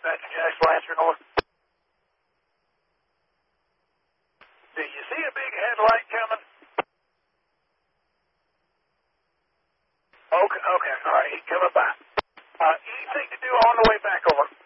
Dispatcher Jackson Lancer North. Do you see a big headlight coming? Okay, all right, he's coming by. Anything to do on the way back, over?